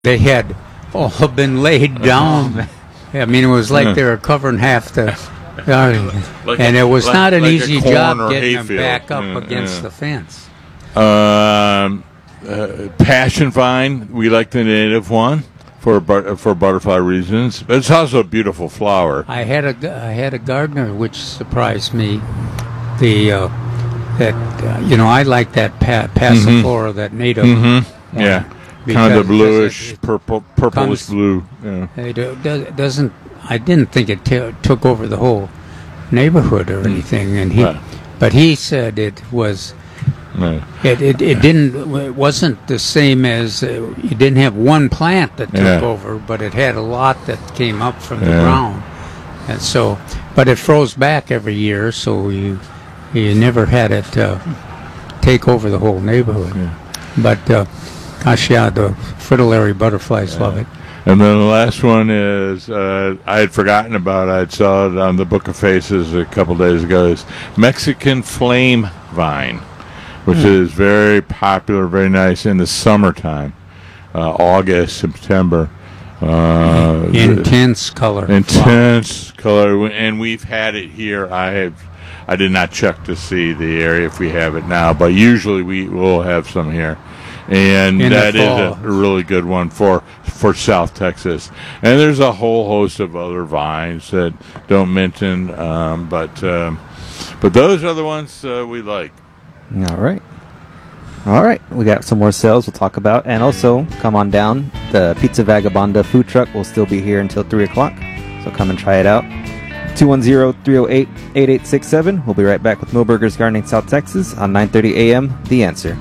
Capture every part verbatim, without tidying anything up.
They had all been laid down. I mean, it was like they were covering half the... Uh, Like and a- it was like- not an like a easy corn job or getting them hayfield. back up Yeah, against yeah. the fence. Um, uh, passion vine. We like the native one for but- for butterfly reasons. But it's also a beautiful flower. I had a, I had a gardener which surprised me. The uh, that uh, you know I like that pa- passiflora, that native. Mm-hmm. Yeah, kind of the because bluish, it- it purple, purplish comes- blue. Yeah. It uh, do- doesn't. I didn't think it t- took over the whole neighborhood or anything, and he, Right. but he said it was. Right. It, it it didn't. It wasn't the same as uh, you didn't have one plant that took Yeah. over, but it had a lot that came up from the Yeah. ground, and so. But it froze back every year, so you you never had it uh, take over the whole neighborhood. Yeah. But uh, gosh, yeah, the fritillary butterflies love it. And then the last one is uh, I had forgotten about. I saw it on the Book of Faces a couple days ago. Is Mexican flame vine, which is very popular, very nice in the summertime, uh, August, September. Uh, Intense color. intense color, and we've had it here. I have. I did not check to see the area if we have it now, but usually we will have some here. And In the that is fall. a really good one for for South Texas. And there's a whole host of other vines that don't mention, um, but um, but those are the ones uh, we like. All right. All right. We got some more sales we'll talk about. And also, come on down. The Pizza Vagabonda food truck will still be here until three o'clock. So come and try it out. two one zero, three oh eight, eight eight six seven. We'll be right back with Millburgers Gardening South Texas on nine thirty a.m. The Answer.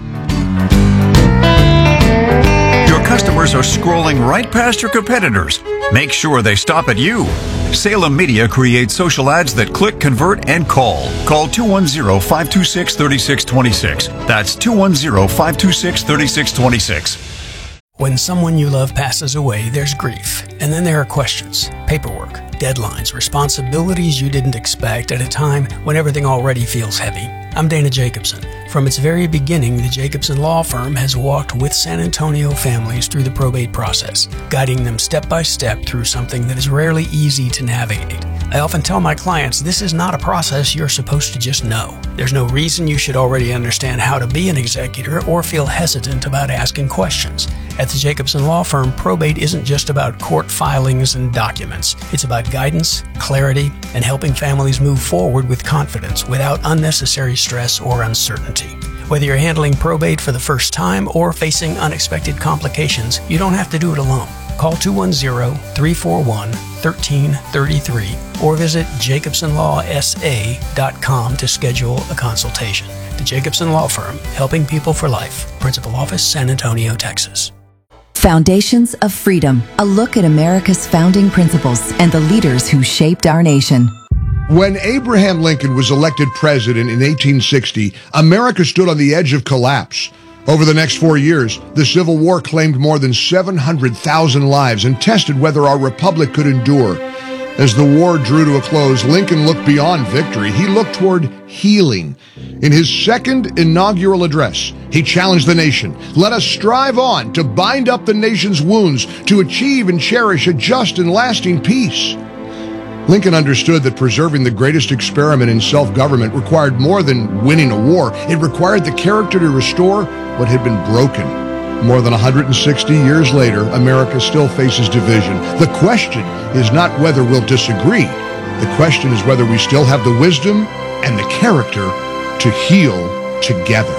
Your customers are scrolling right past your competitors. Make sure they stop at you. Salem Media creates social ads that click, convert, and call. Call two one zero, five two six, three six two six. That's two one zero, five two six, three six two six. When someone you love passes away, there's grief. And then there are questions, paperwork, deadlines, responsibilities you didn't expect at a time when everything already feels heavy. I'm Dana Jacobson. From its very beginning, the Jacobson Law Firm has walked with San Antonio families through the probate process, guiding them step by step through something that is rarely easy to navigate. I often tell my clients this is not a process you're supposed to just know. There's no reason you should already understand how to be an executor or feel hesitant about asking questions. At the Jacobson Law Firm, probate isn't just about court filings and documents. It's about guidance, clarity, and helping families move forward with confidence without unnecessary stress or uncertainty. Whether you're handling probate for the first time or facing unexpected complications, you don't have to do it alone. Call two one zero, three four one, one three three three or visit jacobson law s a dot com to schedule a consultation. The Jacobson Law Firm, helping people for life. Principal Office, San Antonio, Texas. Foundations of Freedom, a look at America's founding principles and the leaders who shaped our nation. When Abraham Lincoln was elected president in eighteen sixty, America stood on the edge of collapse. Over the next four years, the Civil War claimed more than seven hundred thousand lives and tested whether our republic could endure. As the war drew to a close, Lincoln looked beyond victory. He looked toward healing. In his second inaugural address, he challenged the nation. Let us strive on to bind up the nation's wounds, to achieve and cherish a just and lasting peace. Lincoln understood that preserving the greatest experiment in self-government required more than winning a war. It required the character to restore what had been broken. More than one hundred sixty years later, America still faces division. The question is not whether we'll disagree. The question is whether we still have the wisdom and the character to heal together.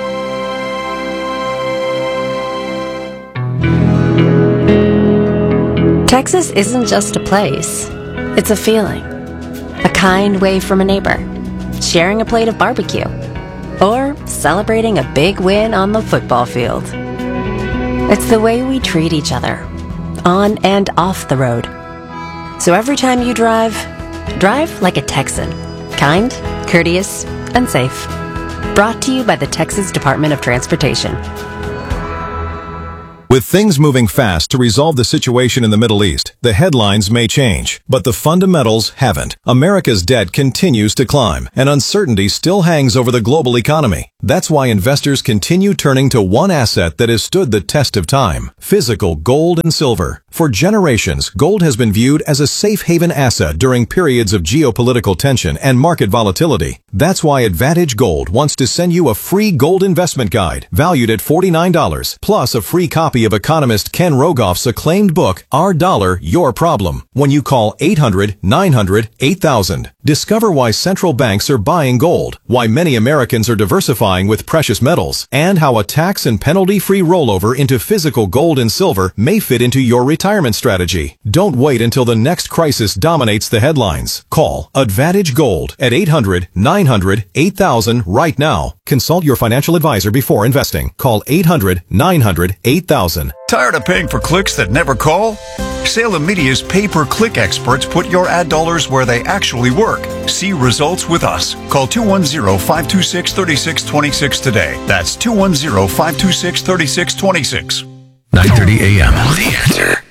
Texas isn't just a place. It's a feeling. A kind wave from a neighbor, sharing a plate of barbecue, or celebrating a big win on the football field. It's the way we treat each other, on and off the road. So every time you drive, drive like a Texan. Kind, courteous, and safe. Brought to you by the Texas Department of Transportation. With things moving fast to resolve the situation in the Middle East, the headlines may change, but the fundamentals haven't. America's debt continues to climb, and uncertainty still hangs over the global economy. That's why investors continue turning to one asset that has stood the test of time: physical gold and silver. For generations, gold has been viewed as a safe haven asset during periods of geopolitical tension and market volatility. That's why Advantage Gold wants to send you a free gold investment guide valued at forty-nine dollars, plus a free copy of economist Ken Rogoff's acclaimed book, Our Dollar, Your Problem, when you call eight hundred, nine hundred, eight thousand. Discover why central banks are buying gold, why many Americans are diversifying with precious metals, and how a tax and penalty-free rollover into physical gold and silver may fit into your retirement strategy. Don't wait until the next crisis dominates the headlines. Call Advantage Gold at eight hundred, nine hundred, eight thousand right now. Consult your financial advisor before investing. Call eight hundred, nine hundred, eight thousand. Tired of paying for clicks that never call? Salem Media's pay-per-click experts put your ad dollars where they actually work. See results with us. Call two one zero, five two six, three six two six today. That's two one zero, five two six, three six two six. nine thirty a.m. The Answer.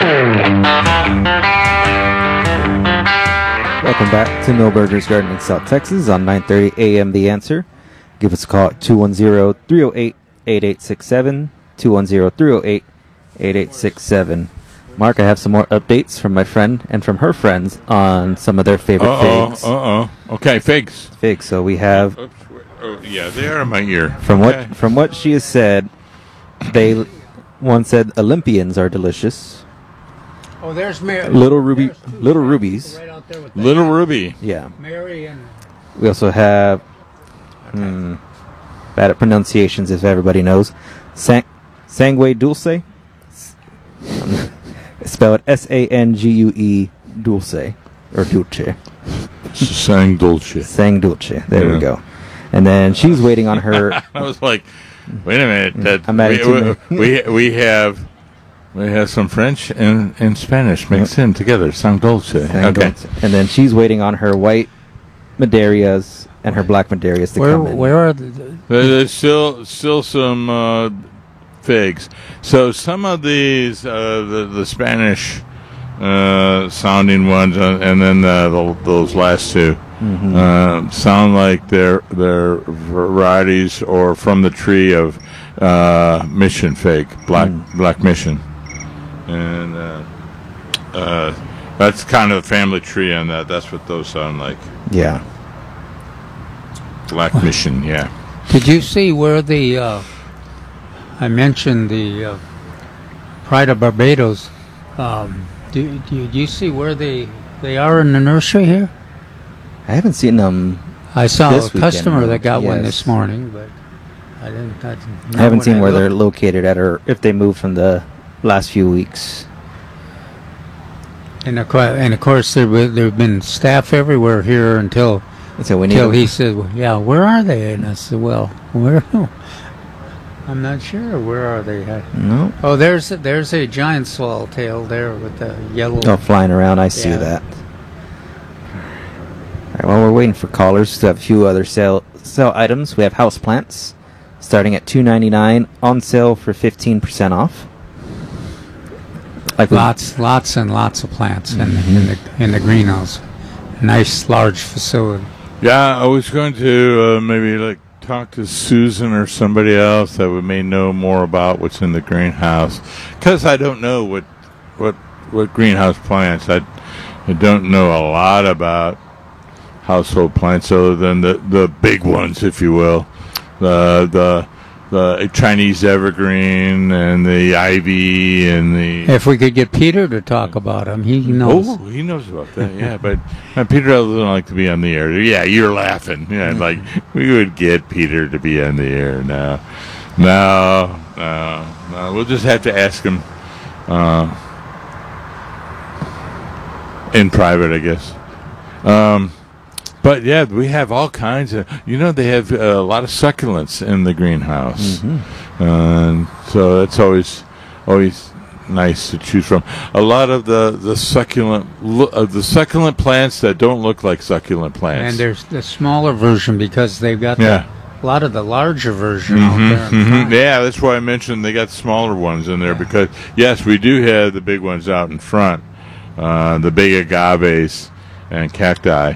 Welcome back to Millburgers Gardening, South Texas on nine thirty a.m. The Answer. Give us a call at two one zero, three oh eight, eight eight six seven, two one zero, three oh eight, eight eight six seven. Mark, I have some more updates from my friend and from her friends on some of their favorite Uh-oh, figs. uh-oh. Okay, figs. Figs. So we have, Oops, oh, yeah, they are in my ear. from Okay. what from what she has said, they one said Olympians are delicious. Oh, there's Mary. Little Ruby, Little Rubies. Right out there with Little Ruby. Yeah. Mary and We also have, hmm, bad at pronunciations if everybody knows, Sang, Sangue Dulce. Um, spelled S A N G U E Dulce, or Dulce. Sang Dulce. Sang Dulce. There Yeah. we go. And then she's waiting on her. I was like, wait a minute. That I'm adding too we, we, we, we have we have some French and, and Spanish mixed in together. Sang Dulce. Sang Okay. Dulce. And then she's waiting on her white Madeiras and her black Madeiras to where come in. where are the, There- There's still still some uh, figs. So some of these, uh, the the Spanish uh, sounding ones, uh, and then uh, the, those last two, Mm-hmm. uh, sound like they're they're varieties or from the tree of uh, Mission fig, black Mm. black Mission, and uh, uh, that's kind of the family tree on that. That's what those sound like. Yeah. Black Mission, yeah. Did you see where the uh, I mentioned the uh, Pride of Barbados? Um, do, do you see where they they are in the nursery here? I haven't seen them. I saw This a weekend, customer no. that got one Yes. this morning, but I didn't. I, didn't I haven't when seen I where they're looked. located at, or if they moved from the last few weeks. And of course, and of course there were- there have been staff everywhere here until So we need. until to- he said, well, "Yeah, where are they?" And I said, "Well, where? I'm not sure. Where are they at?" No. Oh, there's there's a giant swallowtail there with the yellow. Oh, flying around. I see Yeah. that. All right, while we're waiting for callers, to have a few other sale sale items. We have house plants starting at two ninety-nine, on sale for fifteen percent off. Like we- Lots, lots and lots of plants in, Mm-hmm. in the in the greenhouse. Nice large facility. Yeah, I was going to uh, maybe like talk to Susan or somebody else that would may know more about what's in the greenhouse, because I don't know what what what greenhouse plants. I I don't know a lot about household plants other than the the big ones, if you will, the the the Chinese evergreen and the ivy and the. If we could get Peter to talk about them, he knows. Oh, he knows about that. Yeah, but uh, Peter doesn't like to be on the air. Yeah, you're laughing. Yeah, like we would get Peter to be on the air. No, no, no, no. We'll just have to ask him uh, in private, I guess. Um, but yeah, we have all kinds of. You know, they have uh, a lot of succulents in the greenhouse, Mm-hmm. and so that's always, always. nice to choose from. A lot of the the succulent lo- uh, the succulent plants that don't look like succulent plants. And there's the smaller version because they've got Yeah. the, a lot of the larger version out there. in Mhm. front. Yeah, that's why I mentioned they got smaller ones in there because, yes, we do have the big ones out in front, uh, the big agaves and cacti.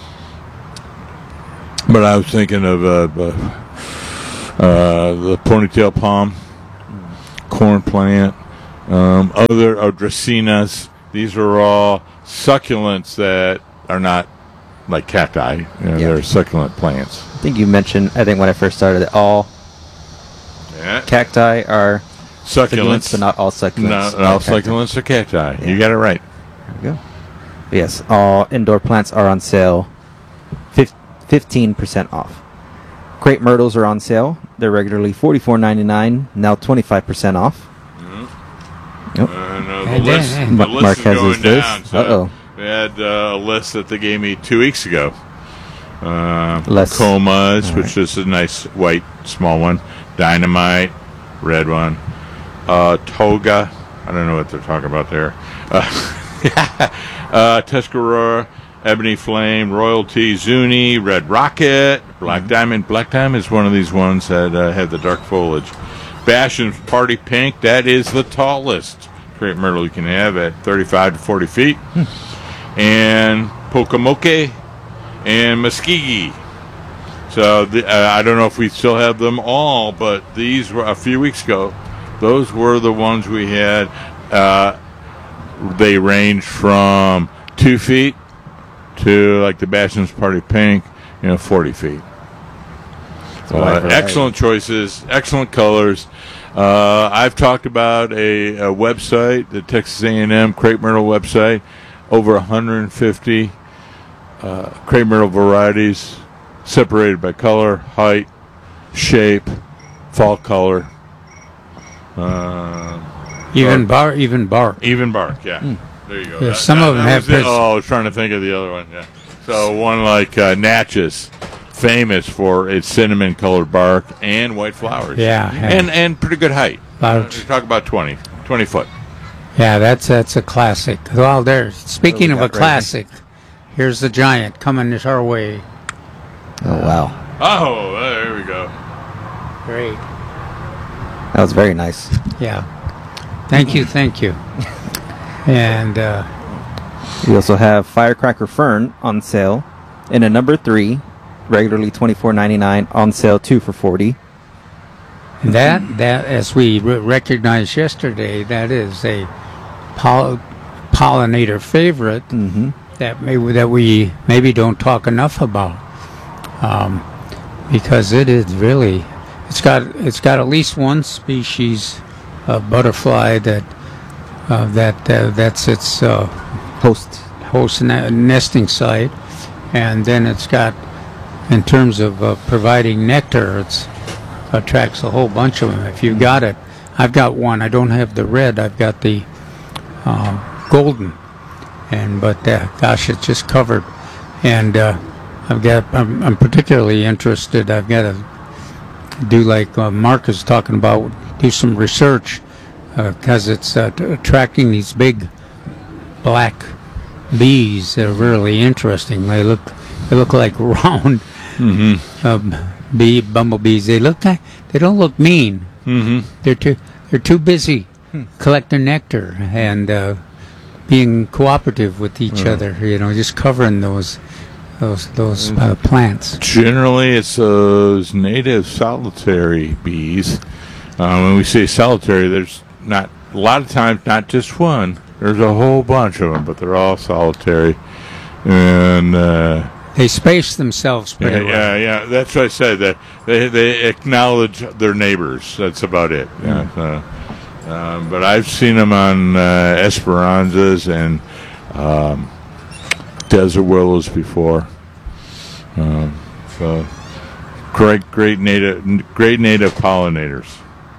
But I was thinking of uh, uh, uh, the ponytail palm, corn plant, um, other uh, dracaenas. These are all succulents that are not like cacti. You know, Yeah. They're succulent plants. I think you mentioned, I think when I first started, that all Yeah. cacti are Succulents, succulents, but not all succulents. No, are all cacti. succulents are cacti. Yeah. You got it right. There we go. Yes, all indoor plants are on sale, fif- fifteen percent off. Crepe myrtles are on sale. They're regularly forty-four ninety-nine, now twenty-five percent off. Yep. Uh, no, the And list, then- the Ma- list Mark is has going his list. down. So Uh-oh. we had uh, a list that they gave me two weeks ago. Uh, Less- comas, all which is a nice white small one. Dynamite, red one. Uh, toga, I don't know what they're talking about there. Uh, uh, Tuscarora, Ebony Flame, Royalty, Zuni, Red Rocket, Black Mm-hmm. Diamond. Black Diamond is one of these ones that uh, have the dark foliage. Bastion Party Pink, that is the tallest crepe myrtle you can have at thirty-five to forty feet. Hmm. And Pocamoke and Muskegee. So the, uh, I don't know if we still have them all, but these were a few weeks ago. Those were the ones we had. Uh, they range from two feet to like the Bastion's Party Pink, you know, forty feet. It's a wide Uh, variety. excellent choices, excellent colors. Uh, I've talked about a, a website, the Texas A and M Crepe Myrtle website, over one hundred fifty uh, crepe myrtle varieties, separated by color, height, shape, fall color. Uh, Even bark. bar, even bark. Even bark, yeah. There you go. Yeah, some of them have was it. pres- Oh, I was trying to think of the other one. Yeah. So one like uh, Natchez, famous for its cinnamon-colored bark and white flowers. Yeah, yeah. and and pretty good height. About- Uh, talk about twenty, twenty foot. Yeah, that's that's a classic. Well, there. Speaking What of do a we got right here? classic, here's the giant coming this our way. Oh, wow. Oh, there we go. Great. That was very nice. Yeah. Thank you, thank you. And uh, We also have Firecracker Fern on sale in a number three, regularly twenty-four ninety-nine, on sale two for forty. that that as we re- recognized yesterday, that is a poll- pollinator favorite Mm-hmm. that maybe that we maybe don't talk enough about, um, because it is really it's got it's got at least one species of butterfly that uh, that uh, that's its uh, Host. host ne- nesting site, and then it's got, in terms of uh, providing nectar, it's attracts a whole bunch of them. If you've got it, I've got one. I don't have the red. I've got the uh, golden, and but uh, gosh, it's just covered. And uh, I've got. I'm, I'm particularly interested. I've got to do like uh, Mark is talking about. Do some research because it's uh, t- attracting these big black bees. They're really interesting. They look. They look like round. Um, bee bumblebees. They look like they don't look mean. Mm-hmm. They're too they're too busy collecting nectar and uh, being cooperative with each other. You know, just covering those those those uh, plants. Generally, it's those native solitary bees. Uh, when we say solitary, there's not a lot of times not just one. There's a whole bunch of them, but they're all solitary. And uh, They space themselves yeah, pretty well. yeah, yeah. That's what I said. That they they acknowledge their neighbors. That's about it. Yeah. So, um, but I've seen them on uh, Esperanzas and um, desert willows before. Um, so great, great native, great native pollinators.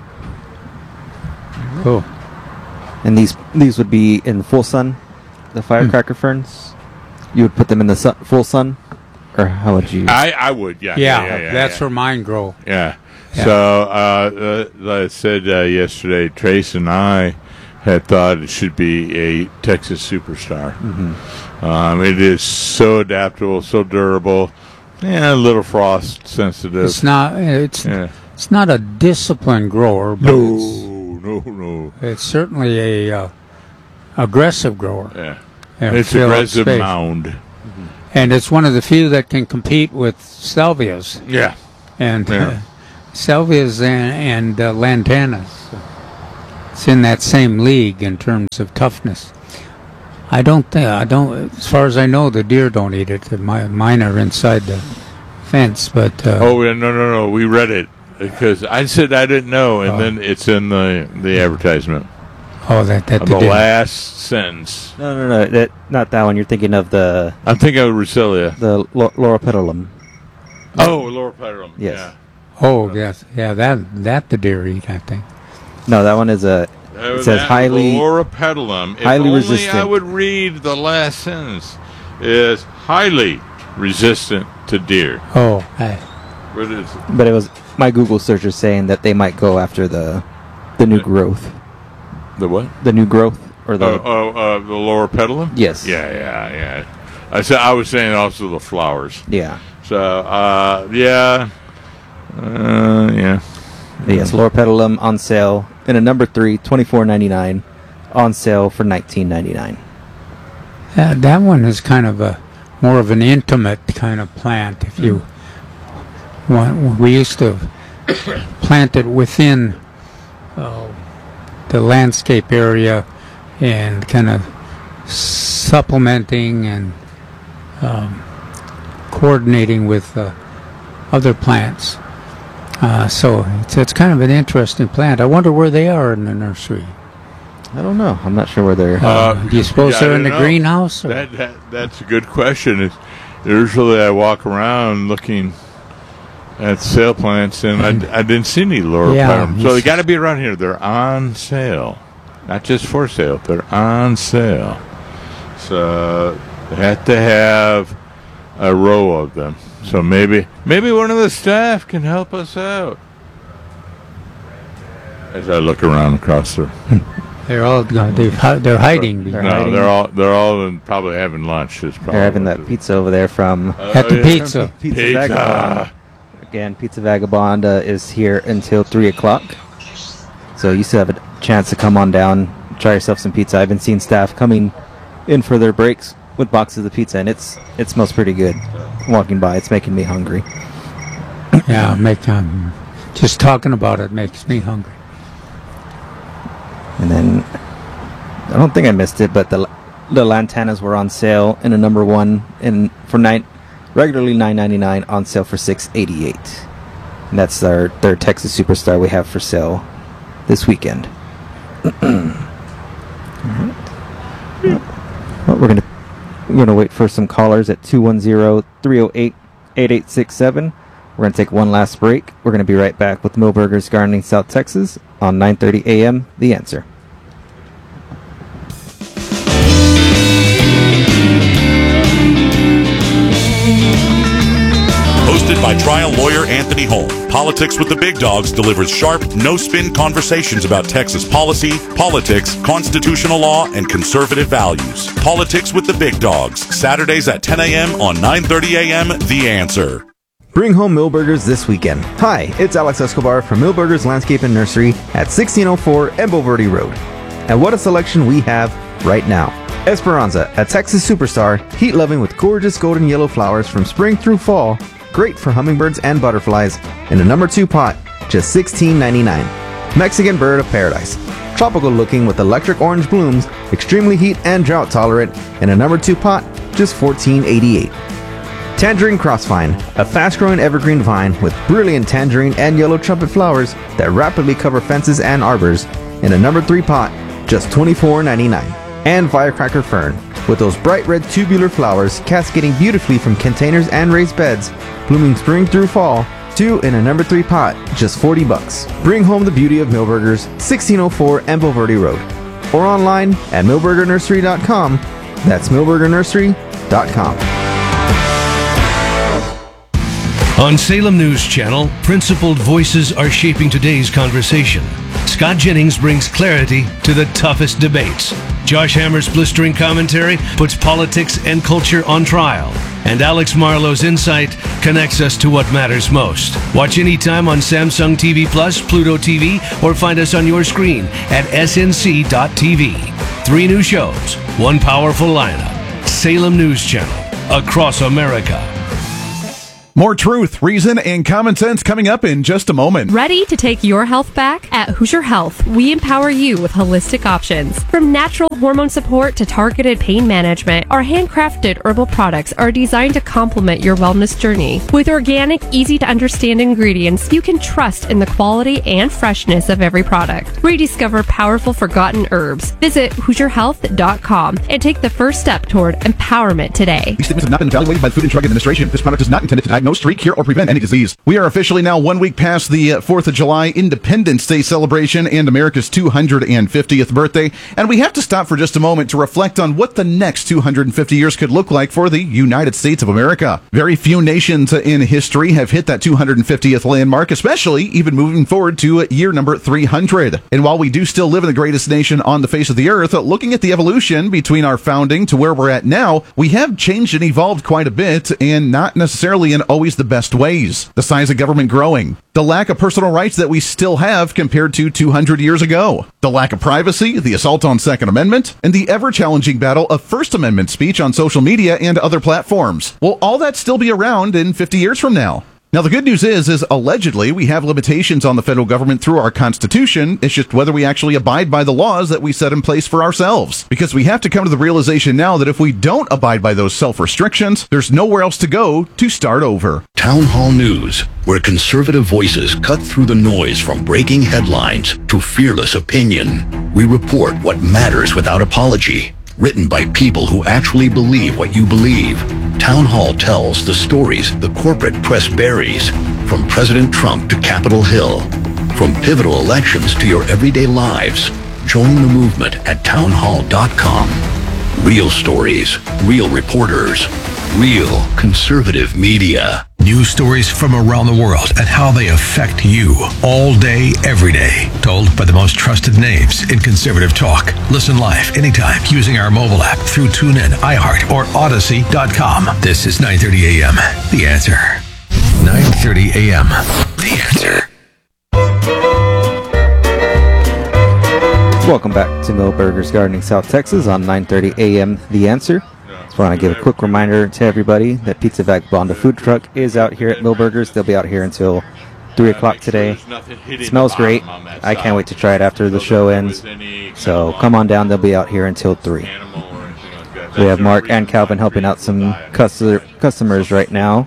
Cool. And these these would be in full sun, the firecracker ferns. You would put them in the sun, full sun, or how would you? I, I would, yeah, Yeah, yeah, yeah, yeah, that's yeah. where mine grow. Yeah. Yeah. So, uh, uh, like I said uh, yesterday, Trace and I had thought it should be a Texas superstar. Mm-hmm. Um, it is so adaptable, so durable, Yeah, a little frost sensitive. It's not. It's Yeah. it's not a disciplined grower, but it's, No, no, no. it's certainly a uh, aggressive grower. Yeah. Yeah, It's fill up aggressive space. mound. And it's one of the few that can compete with salvias Yeah. and Yeah. uh, salvias and, and uh, lantanas. It's in that same league in terms of toughness. I don't think I don't. As far as I know, the deer don't eat it. My, mine are inside the fence, but uh, Oh, yeah, no, no, no. We read it because I said I didn't know, and Oh. then it's in the the advertisement. oh, that that The the deer. last sentence. No, no, no. That, not that one. You're thinking of the I'm thinking of Rucilia. the Lo- Loropetalum. Oh, Laura Petrum. Yes. Yeah. Oh, yes, yeah, that that the deer eat. I think. No, that one is a. Uh, It says that highly- Laura Petalum. If highly only resistant. I would read the last sentence. Is highly resistant to deer. Oh, I, What is it? But it was my Google search is saying that they might go after the the new Yeah. growth, The what? the new growth, or the Oh, oh uh, the Laura Petalum? Yes. Yeah, yeah, yeah. I said I was saying also the flowers. yeah, So, uh, yeah. Uh, yeah. yes, Loropetalum on sale in a number three, twenty-four ninety-nine, on sale for nineteen ninety-nine. that that one is kind of a more of an intimate kind of plant. If you want, we used to plant it within uh, the landscape area and kind of supplementing and um, coordinating with uh, other plants. Uh, so it's, it's kind of an interesting plant. I wonder where they are in the nursery. I don't know. I'm not sure where they're. Uh, do you suppose yeah, I they're in the don't know. greenhouse? Or? That, that that's a good question. It's, usually I walk around looking at sale plants, and I, I didn't see any Laura Yeah, Petalum. So they he's- got to be around here. They're on sale, not just for sale. They're on sale. So they have to have a row of them. So maybe maybe one of the staff can help us out. As I look around across the They're all gone. They've, hi- they're hiding. They're no, hiding. they're all they're all in, probably having lunch. Is probably They're having what that it- pizza over there from At the Oh, yeah. pizza. Pizza, Pizza. Vagabond. Again, Pizza Vagabond uh, is here until three o'clock. So you still have a chance to come on down, try yourself some pizza. I've been seeing staff coming in for their breaks with boxes of pizza, and it's it smells pretty good. Walking by, it's making me hungry. Yeah, make um, just talking about it makes me hungry. And then I don't think I missed it, but the the lantanas were on sale in a number one in for nine regularly nine ninety nine, on sale for six eighty eight. And that's our third Texas Superstar we have for sale this weekend. Alright. Well, we're gonna we're gonna wait for some callers at two one zero, three oh eight, eight eight six seven. We're gonna take one last break. We're gonna be right back with Millburgers Gardening South Texas on nine thirty A M The Answer. Hosted by trial lawyer Anthony Holm, Politics with the Big Dogs delivers sharp, no-spin conversations about Texas policy, politics, constitutional law, and conservative values. Politics with the Big Dogs, Saturdays at ten a.m. on nine thirty A M The Answer. Bring home Millburgers this weekend. Hi, it's Alex Escobar from Millburgers Landscape and Nursery at sixteen oh four Embo Verde Road. And what a selection we have right now. Esperanza, a Texas superstar, heat-loving with gorgeous golden yellow flowers from spring through fall, great for hummingbirds and butterflies, in a number two pot, just sixteen ninety-nine. Mexican Bird of Paradise, tropical looking with electric orange blooms, extremely heat and drought tolerant, in a number two pot, just fourteen eighty-eight. Tangerine Crossvine, a fast-growing evergreen vine with brilliant tangerine and yellow trumpet flowers that rapidly cover fences and arbors, in a number three pot, just twenty-four ninety-nine. And Firecracker Fern, with those bright red tubular flowers cascading beautifully from containers and raised beds, blooming spring through fall, two in a number three pot, just forty bucks. Bring home the beauty of Millburgers, sixteen oh four Embo Verde Road, or online at millburger nursery dot com. That's millburger nursery dot com. On Salem News Channel, principled voices are shaping today's conversation. Scott Jennings brings clarity to the toughest debates. Josh Hammer's blistering commentary puts politics and culture on trial. And Alex Marlowe's insight connects us to what matters most. Watch anytime on Samsung T V Plus, Pluto T V, or find us on your screen at S N C dot T V. Three new shows, one powerful lineup. Salem News Channel, across America. More truth, reason, and common sense coming up in just a moment. Ready to take your health back? At Hoosier Health, we empower you with holistic options. From natural hormone support to targeted pain management, our handcrafted herbal products are designed to complement your wellness journey. With organic, easy-to-understand ingredients, you can trust in the quality and freshness of every product. Rediscover powerful forgotten herbs. Visit Hoosier Health dot com and take the first step toward empowerment today. These statements have not been evaluated by the Food and Drug Administration. This product is not intended to diagnose, treat, cure, or prevent any disease. We are officially now one week past the uh, fourth of July Independence Day celebration and America's two hundred fiftieth birthday, and we have to stop for just a moment to reflect on what the next two hundred fifty years could look like for the United States of America. Very few nations in history have hit that two hundred fiftieth landmark, especially even moving forward to year number three hundred. And while we do still live in the greatest nation on the face of the earth, looking at the evolution between our founding to where we're at now, we have changed and evolved quite a bit, and not necessarily in always the best ways. The size of government growing, the lack of personal rights that we still have compared to two hundred years ago, the lack of privacy, the assault on Second Amendment, and the ever-challenging battle of First Amendment speech on social media and other platforms. Will all that still be around in fifty years from now? Now, the good news is, is allegedly we have limitations on the federal government through our Constitution. It's just whether we actually abide by the laws that we set in place for ourselves. Because we have to come to the realization now that if we don't abide by those self-restrictions, there's nowhere else to go to start over. Town Hall News, where conservative voices cut through the noise from breaking headlines to fearless opinion. We report what matters without apology. Written by people who actually believe what you believe. Town Hall tells the stories the corporate press buries, from President Trump to Capitol Hill, from pivotal elections to your everyday lives. Join the movement at town hall dot com. Real stories, real reporters, real conservative media. News stories from around the world and how they affect you all day, every day. Told by the most trusted names in conservative talk. Listen live anytime using our mobile app through TuneIn, iHeart, or Odyssey dot com. This is nine thirty a.m. The Answer. nine thirty a.m. The Answer. Welcome back to Millburgers Gardening, South Texas on nine thirty a.m. The Answer. Just want to give a quick reminder to everybody that Pizza Vagabonda food truck is out here at Millburgers. They'll be out here until three o'clock today. It smells great. I can't wait to try it after the show ends. So come on down. They'll be out here until three. We have Mark and Calvin helping out some customer, customers right now.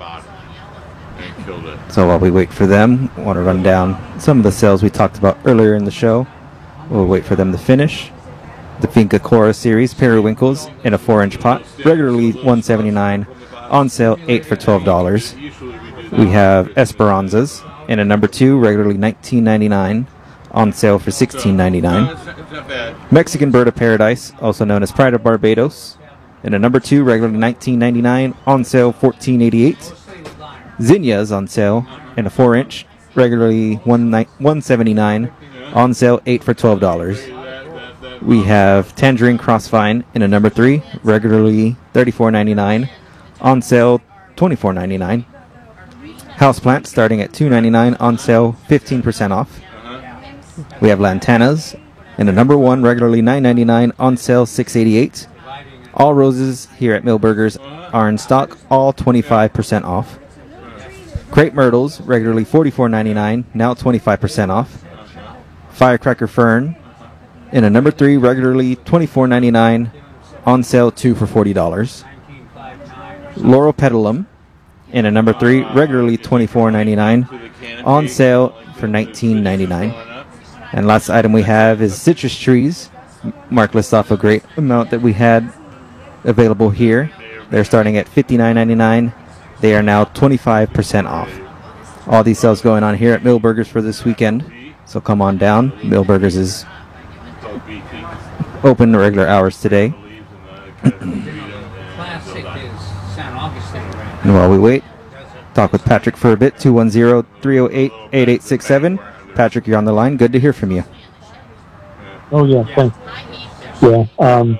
So while we wait for them, I want to run down some of the sales we talked about earlier in the show. We'll wait for them to finish. The Finca Cora series periwinkles in a four-inch pot, regularly one hundred seventy-nine dollars, on sale eight for twelve dollars. We have Esperanzas in a number two, regularly nineteen ninety-nine, on sale for sixteen ninety-nine. Mexican Bird of Paradise, also known as Pride of Barbados, in a number two, regularly nineteen ninety-nine, on sale fourteen eighty-eight. Zinnias on sale in a four-inch, regularly one hundred seventy-nine, on sale eight for twelve dollars. We have Tangerine Crossvine in a number three, regularly thirty-four ninety-nine, on sale twenty-four ninety-nine. Houseplant starting at two ninety-nine, on sale fifteen percent off. We have Lantanas in a number one, regularly nine ninety-nine, on sale six eighty-eight. All roses here at Millburgers are in stock, all twenty-five percent off. Crepe myrtles, regularly forty-four ninety-nine, now twenty-five percent off. Firecracker fern in a number three, regularly twenty-four ninety-nine, on sale two for forty dollars. Laurel petalum in a number three, regularly twenty-four ninety-nine, on sale for nineteen ninety-nine. And last item we have is citrus trees. Mark lists off a great amount that we had available here. They're starting at fifty-nine ninety-nine. They are now twenty-five percent off. All these sales going on here at Millburgers for this weekend. So come on down. Millburgers is open regular hours today. And while we wait, talk with Patrick for a bit. two one zero, three oh eight, eight eight six seven. Patrick, you're on the line. Good to hear from you. Oh, yeah, thanks. Yeah. Um,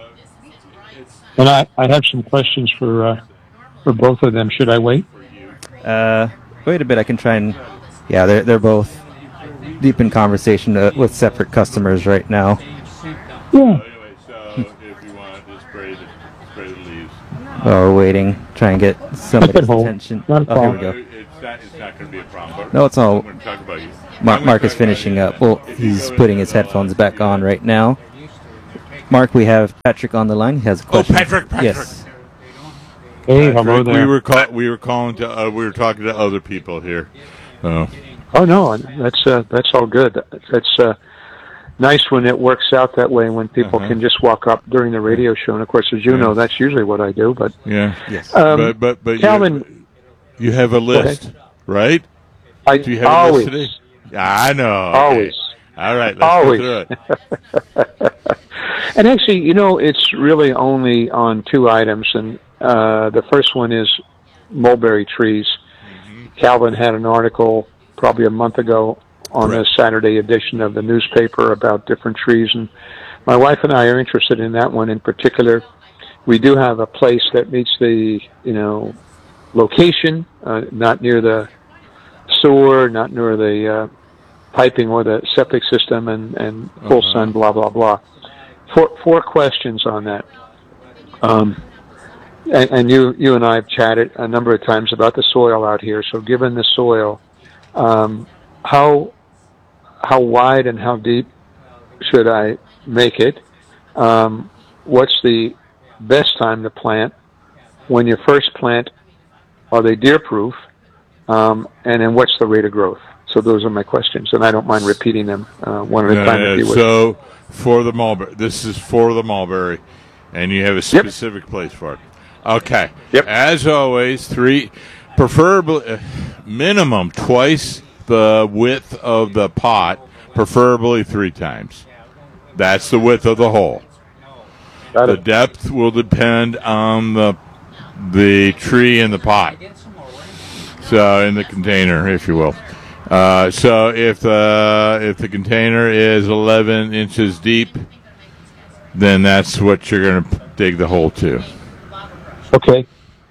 and I, I have some questions for uh, for both of them. Should I wait? Uh, wait a bit. I can try and. Yeah, they're they're both deep in conversation uh, with separate customers right now. Yeah. Anyway, so if you want, just spray the, spray the leaves. Oh, we're waiting, trying to get somebody's attention. Not a Oh, here we Uh, go. It's not, it's not going to be a problem. But No, it's all. I'm going to talk about you. Mark, I'm Mark gonna is talk finishing about up. Well, he's putting his headphones back on right now. Mark, we have Patrick on the line. He has a question. Oh, Patrick, Patrick. Yes. Hey, Patrick, hello there. We were call, we were calling to uh, we were talking to other people here. Oh, Oh no, that's uh, that's all good. That's uh, nice when it works out that way. When people Uh-huh. can just walk up during the radio show, and of course, as you Yeah. know, that's usually what I do. But yeah. Yes. Um, but but but Calvin, you, you have a list, right? I Do you have always, a list today? I know. Okay. always, All right, let's always. go through it. And actually, you know, it's really only on two items, and uh, the first one is mulberry trees. Mm-hmm. Calvin had an article probably a month ago on Correct. the Saturday edition of the newspaper about different trees, and my wife and I are interested in that one in particular. We do have a place that meets the, you know, location, uh, not near the sewer, not near the uh, piping or the septic system, and, and full Uh-huh. sun, blah, blah, blah. Four, four questions on that. Um, and, and you, you and I have chatted a number of times about the soil out here. So given the soil, um, how, how wide and how deep should I make it? Um, what's the best time to plant? When you first plant, are they deer proof? Um, and then what's the rate of growth? So those are my questions, and I don't mind repeating them uh, one at a No, time no, if you would. so for the mulberry, this is for the mulberry, and you have a specific place for it. Okay. Yep. As always, three, preferably uh, minimum twice the width of the pot, preferably three times. That's the width of the hole. Got The it. depth will depend on the the tree in the pot. So in the container, if you will. Uh, so if the if the container is eleven inches deep, then that's what you're going to dig the hole to. Okay.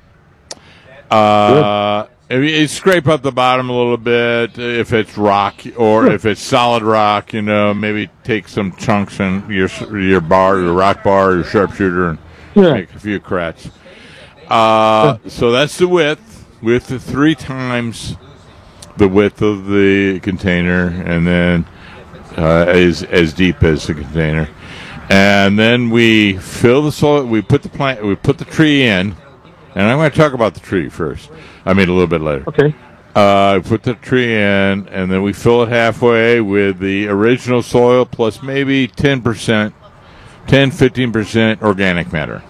Uh, if you, you scrape up the bottom a little bit, if it's rock or if it's solid rock, you know, maybe take some chunks in your your bar, your rock bar, your sharpshooter, and Yeah. make a few cracks. Uh, so that's the width, width of three times the width of the container, and then uh, as as deep as the container, and then we fill the soil. We put the plant. We put the tree in, and I'm going to talk about the tree first. I mean a little bit later. Okay. Uh, put the tree in, and then we fill it halfway with the original soil plus maybe ten percent, ten, fifteen percent organic matter.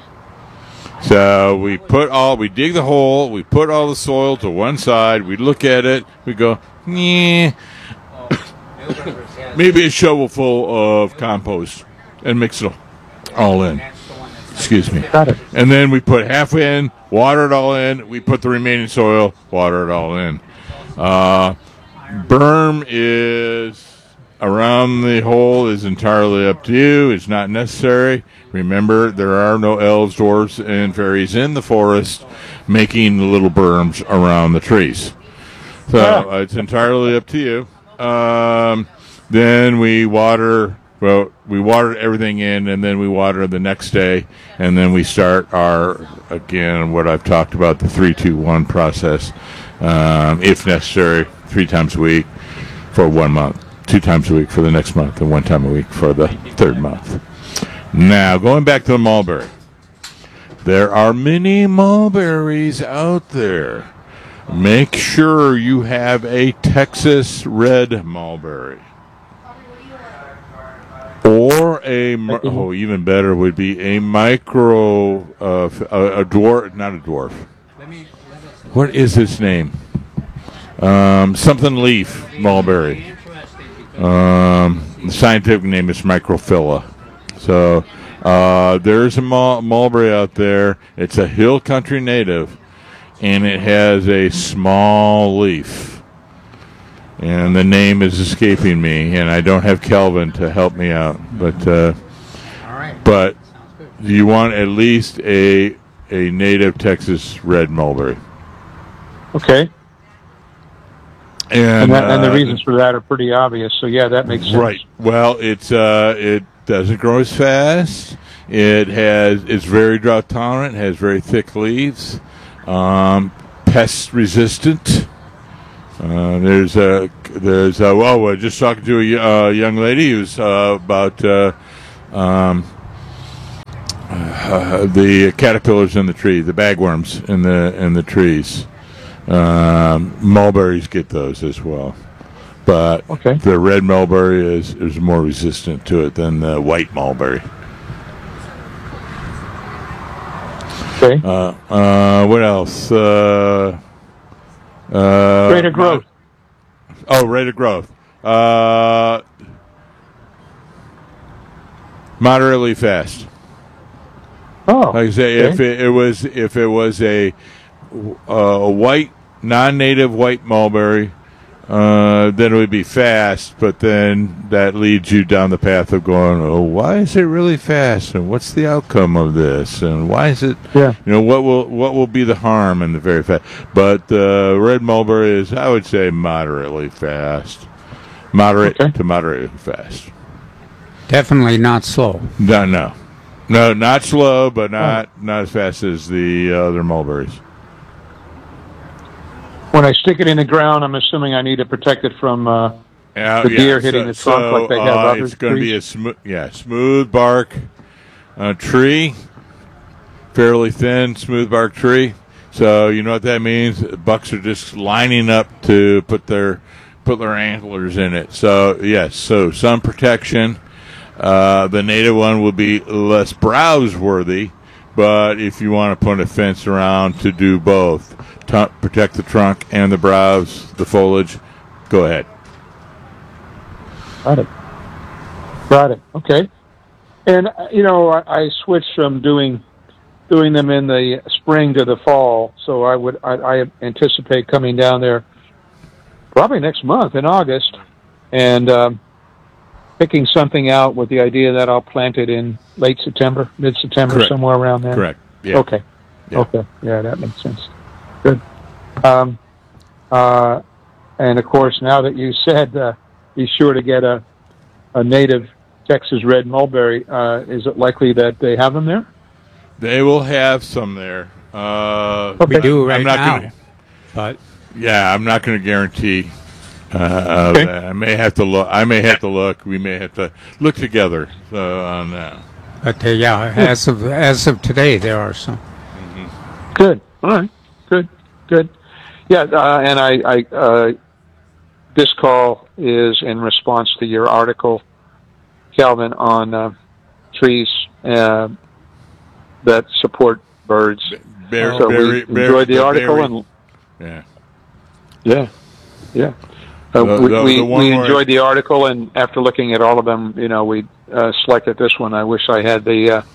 So we put all, we dig the hole, we put all the soil to one side, we look at it, we go, yeah, maybe a shovel full of compost, and mix it all in. Excuse me. Got it. And then we put half in, water it all in, we put the remaining soil, water it all in. Uh, berm is around the hole is entirely up to you. It's not necessary. Remember, there are no elves, dwarves, and fairies in the forest making the little berms around the trees. So uh, it's entirely up to you. Um, then we water, well, we water everything in, and then we water the next day, and then we start our, again, what I've talked about, the three two one process, um, if necessary, three times a week for one month. Two times a week for the next month, and one time a week for the third month. Now, going back to the mulberry. There are many mulberries out there. Make sure you have a Texas red mulberry. Or a, oh, even better would be a micro, uh, a, a dwarf, not a dwarf. What is its name? Um, something leaf mulberry. Um, the scientific name is Microphylla. So uh, there's a mul- mulberry out there. It's a hill country native, and it has a small leaf. And the name is escaping me, and I don't have Kelvin to help me out. But uh, All right. but you want at least a a native Texas red mulberry. Okay. And, And, that, and the uh, reasons for that are pretty obvious. So yeah, that makes sense. Right. Well, it's uh, it doesn't grow as fast. It has it's very drought tolerant. Has very thick leaves. Um, pest resistant. Uh, there's a there's a, well, we're just talking to a uh, young lady who's uh, about uh, um, uh, the caterpillars in the tree, the bagworms in the in the trees. Um, mulberries get those as well, but okay. the red mulberry is, is more resistant to it than the white mulberry. Okay. Uh, uh, what else? Uh, uh, Rate of growth. Oh, rate of growth. Uh, moderately fast. Oh, like I say, okay. if it, it was if it was a a white non-native white mulberry, uh, then it would be fast. But then that leads you down the path of going, oh, why is it really fast? And what's the outcome of this? And why is it? Yeah. You know, what will what will be the harm in the very fast? But uh, red mulberry is, I would say, moderately fast, moderate okay. to moderately fast. Definitely not slow. No, no, no, not slow, but not oh. not as fast as the other mulberries. When I stick it in the ground, I'm assuming I need to protect it from uh, uh, the yeah, deer so, hitting the trunk so, like they have uh, other It's going to be a trees. smooth, yeah, smooth bark uh, tree, fairly thin, smooth bark tree. So you know what that means? Bucks are just lining up to put their put their antlers in it. So yes, so sun protection. Uh, the native one will be less browse worthy, but if you want to put a fence around to do both, to protect the trunk and the browse, the foliage, go ahead. Got it. Got it. Okay. And uh, you know, I, I switched from doing doing them in the spring to the fall, so I would I, I anticipate coming down there probably next month in August and um, picking something out with the idea that I'll plant it in late September, mid September, Correct. somewhere around there. Correct. Yeah. Okay. Yeah. Okay. Yeah, that makes sense. Good. Um, uh, and of course, now that you said, uh, be sure to get a, a native Texas red mulberry. Uh, is it likely that they have them there? They will have some there. Uh, We do I'm right not now. Gonna, But yeah, I'm not going to guarantee. Uh, Okay. that. I may have to look. I may have to look. We may have to look together uh, on that. but uh, yeah, as of as of today, there are some. Good. All right. Good. Good. Yeah, uh, and I, I uh, this call is in response to your article, Calvin, on uh, trees uh, that support birds. Bear, so berry, we bear, enjoyed the article, berry. and Yeah. yeah, yeah. Uh, The- we the- we, the one we where- enjoyed the article, and after looking at all of them, you know, we uh, selected this one. I wish I had the uh,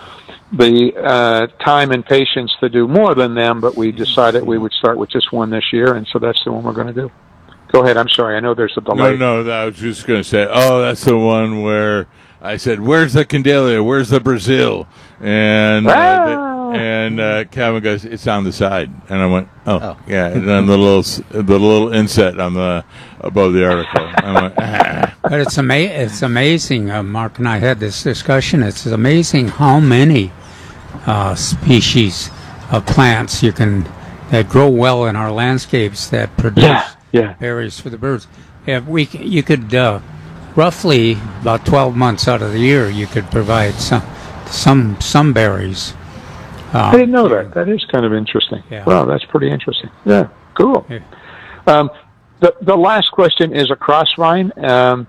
the uh, time and patience to do more than them, but we decided we would start with just one this year, and so that's the one we're going to do. Go ahead. I'm sorry. I know there's a delay. No, no. I was just going to say. Oh, that's the one where I said, "Where's the Candelia? Where's the Brazil?" And uh, Ah! the, and uh, Calvin goes, "It's on the side." And I went, "Oh, Oh. yeah." And then the little s- the little inset on the above the article. I went, ah. But it's ama- It's amazing. Uh, Mark and I had this discussion. It's amazing how many uh, species of plants you can that grow well in our landscapes that produce Yeah, yeah. berries for the birds. If we, c- you could uh, roughly about twelve months out of the year, you could provide some some some berries. Uh, I didn't know that. That is kind of interesting. Yeah. Wow, that's pretty interesting. Yeah, cool. Yeah. Um, the the last question is a crossvine. Um,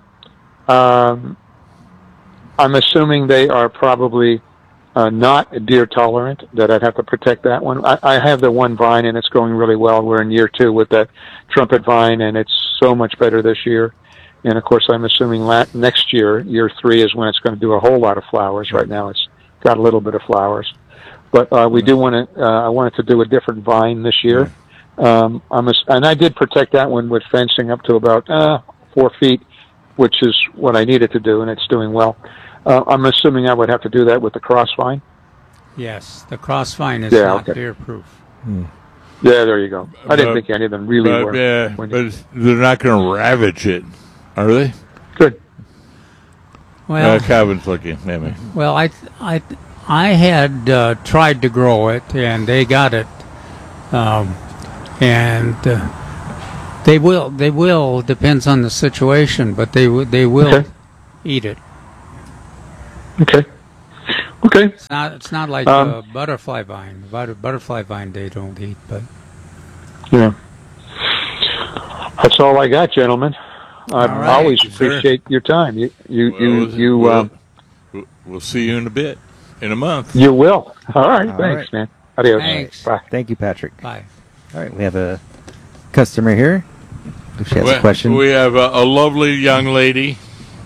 um, I'm assuming they are probably uh, not deer tolerant. That I'd have to protect that one. I, I have the one vine and it's going really well. We're in year two with that trumpet vine, and it's so much better this year. And of course, I'm assuming la- next year, year three, is when it's going to do a whole lot of flowers. Right now, it's got a little bit of flowers. But uh, we do want to. Uh, I wanted to do a different vine this year. Um, I'm a, and I did protect that one with fencing up to about uh, four feet, which is what I needed to do, and it's doing well. Uh, I'm assuming I would have to do that with the crossvine. Yes, the crossvine is Yeah, not okay. beer-proof. Yeah, there you go. I didn't But- think any of them really but, were. Yeah, when but you- it's- they're not going to ravage it, are they? Good. Well, uh, Calvin's looking at me. well, I, I, I had uh, tried to grow it, and they got it, um, and uh, they will, they will. Depends on the situation, but they w- they will Okay. eat it. Okay. Okay. It's not, it's not like Um, uh, butterfly vine. Butter, butterfly vine they don't eat, but Yeah. That's all I got, gentlemen. I All right, always sir. appreciate your time. You, you, Well, you, you, we'll, um, we'll, we'll see you in a bit, in a month. you will. All right. All thanks, right. man. Adios. Thanks. Bye. Thank you, Patrick. Bye. All right, we have a customer here. She has we, a question. We have a, a lovely young lady.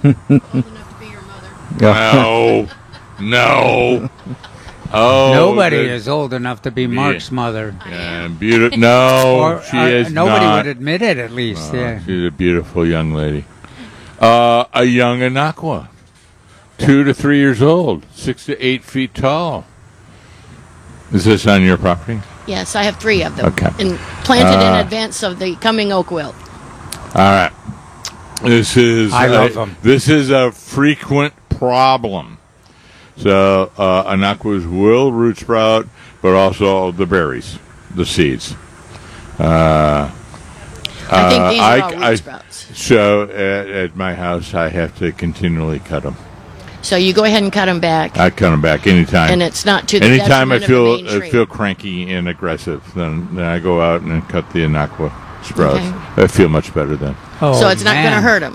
No, no. Oh, nobody the- is old enough to be Mark's mother. Yeah, beautiful. No, Or, she uh, is nobody not. would admit it, at least. No, Yeah. She's a beautiful young lady. Uh, a young Anaqua, two to three years old, six to eight feet tall. Is this on your property? Yes, I have three of them. Okay. And planted in Uh, advance of the coming oak wilt. All right. This is I uh, love 'em. This is a frequent problem. So uh, Anaquas will root sprout, but also the berries, the seeds. Uh, I think uh, these are all root I- sprouts. So at, at my house, I have to continually cut them. So you go ahead and cut them back. I cut them back anytime. And it's not to the anytime I detriment of the feel main I tree. feel cranky and aggressive, then, then I go out and cut the Anaqua sprouts. Okay. I feel much better then. Oh, so it's not going to man. hurt them.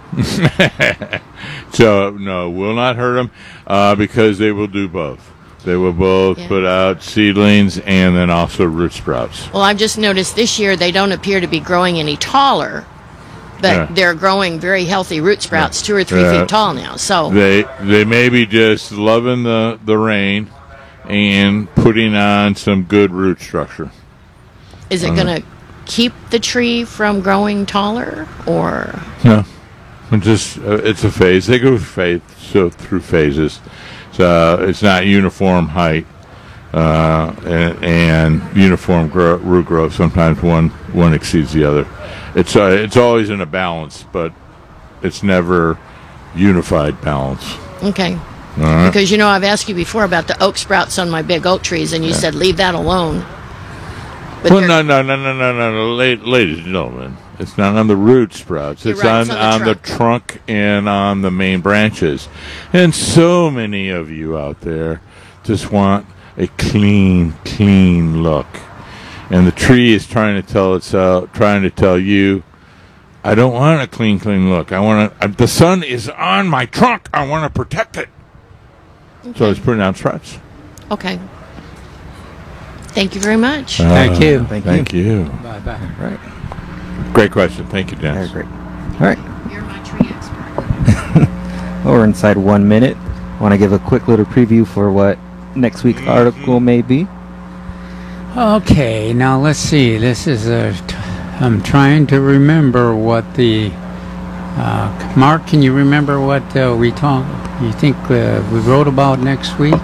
So no, will not hurt them uh, because they will do both. They will both Yeah. put out seedlings and then also root sprouts. Well, I've just noticed this year they don't appear to be growing any taller, but Yeah. they're growing very healthy root sprouts, two or three Yeah. feet tall now. So They they may be just loving the, the rain and putting on some good root structure. is it Uh, going to keep the tree from growing taller, or No, it just uh, it's a phase. They go phase, so through phases. So it's not uniform height uh, and, and uniform grow, root growth. Sometimes one one exceeds the other. It's uh, it's always in a balance, but it's never unified balance. okay? All right. Because you know I've asked you before about the oak sprouts on my big oak trees, and you Yeah. said leave that alone. But Well, they're- no, no, no, no, no, no, no, la- ladies and gentlemen. It's not on the root sprouts. You're It's right, on, it's on the on the trunk and on the main branches. And so many of you out there just want a clean, clean look. And the tree is trying to tell itself, trying to tell you, I don't want a clean, clean look. I want to. The sun is on my trunk. I want to protect it. So it's putting out sprouts. Okay. Thank you very much. Thank you. Thank, thank you. Bye bye. Right. Great question. Thank you, Dennis. Great. All right. You're my tree expert. Well, we're inside one minute. Want to give a quick little preview for what next week's article may be? Okay, now let's see. This is a. T- I'm trying to remember what the. Uh, Mark, can you remember what uh, we talked? You think uh, we wrote about next week?